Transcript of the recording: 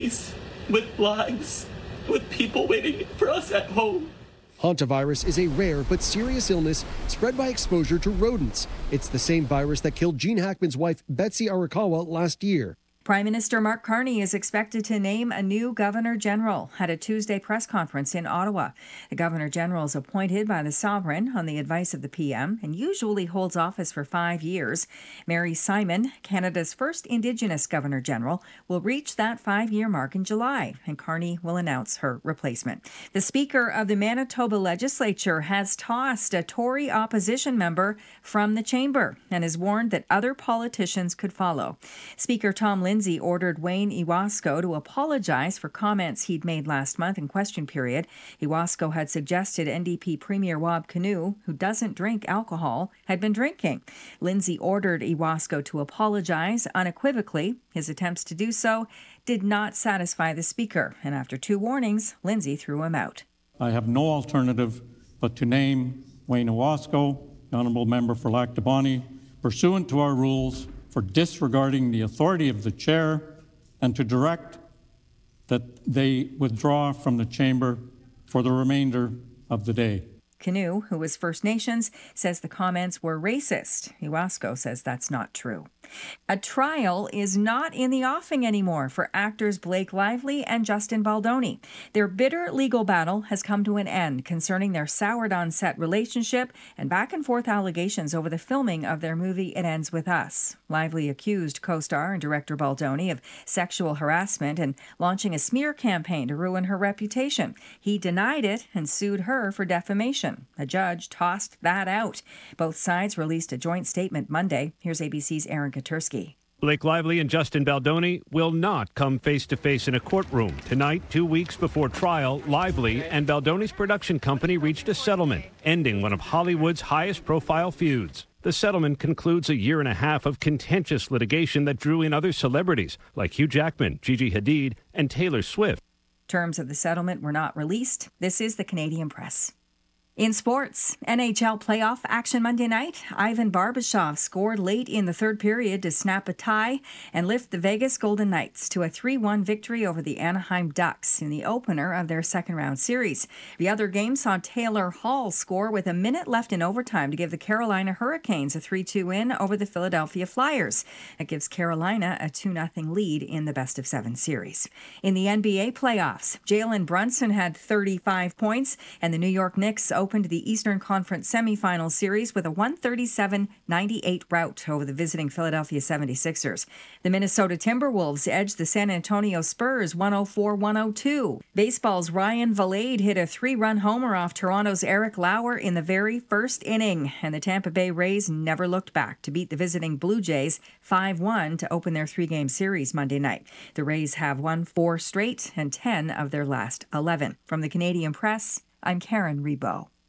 with lives, with people waiting for us at home. Hantavirus is a rare but serious illness spread by exposure to rodents. It's the same virus that killed Gene Hackman's wife, Betsy Arakawa, last year. Prime Minister Mark Carney is expected to name a new Governor General at a Tuesday press conference in Ottawa. The Governor General is appointed by the Sovereign on the advice of the PM and usually holds office for 5 years. Mary Simon, Canada's first Indigenous Governor General, will reach that 5-year mark in July, and Carney will announce her replacement. The Speaker of the Manitoba Legislature has tossed a Tory opposition member from the chamber and has warned that other politicians could follow. Speaker Tom Lindsay ordered Wayne Iwasko to apologize for comments he'd made last month in question period. Iwasko had suggested NDP Premier Wab Kinew, who doesn't drink alcohol, had been drinking. Lindsay ordered Iwasko to apologize unequivocally. His attempts to do so did not satisfy the Speaker, and after 2 warnings, Lindsay threw him out. I have no alternative but to name Wayne Iwasko, the Honourable Member for Lac Du Bonnet, pursuant to our rules, for disregarding the authority of the chair, and to direct that they withdraw from the chamber for the remainder of the day. Kinew, who is First Nations, says the comments were racist. Iwasko says that's not true. A trial is not in the offing anymore for actors Blake Lively and Justin Baldoni. Their bitter legal battle has come to an end concerning their soured-on-set relationship and back-and-forth allegations over the filming of their movie It Ends With Us. Lively accused co-star and director Baldoni of sexual harassment and launching a smear campaign to ruin her reputation. He denied it and sued her for defamation. A judge tossed that out. Both sides released a joint statement Monday. Here's ABC's Aaron Katursky. Blake Lively and Justin Baldoni will not come face-to-face in a courtroom. Tonight, 2 weeks before trial, Lively and Baldoni's production company reached a settlement, ending one of Hollywood's highest-profile feuds. The settlement concludes a 1.5 years of contentious litigation that drew in other celebrities like Hugh Jackman, Gigi Hadid, and Taylor Swift. Terms of the settlement were not released. This is the Canadian Press. In sports, NHL playoff action Monday night. Ivan Barbashev scored late in the third period to snap a tie and lift the Vegas Golden Knights to a 3-1 victory over the Anaheim Ducks in the opener of their second-round series. The other game saw Taylor Hall score with a minute left in overtime to give the Carolina Hurricanes a 3-2 win over the Philadelphia Flyers. That gives Carolina a 2-0 lead in the best-of-7 series. In the NBA playoffs, Jalen Brunson had 35 points, and the New York Knicks opened the Eastern Conference semifinal series with a 137-98 rout over the visiting Philadelphia 76ers. The Minnesota Timberwolves edged the San Antonio Spurs 104-102. Baseball's Ryan Valade hit a 3-run homer off Toronto's Eric Lauer in the very first inning, and the Tampa Bay Rays never looked back to beat the visiting Blue Jays 5-1 to open their 3-game series Monday night. The Rays have won 4 straight and 10 of their last 11. From the Canadian Press, I'm Karen Rebo.